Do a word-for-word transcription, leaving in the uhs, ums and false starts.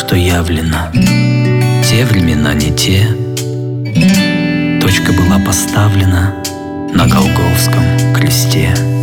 что явлено. Те времена не те. Точка была поставлена на Голгофском кресте.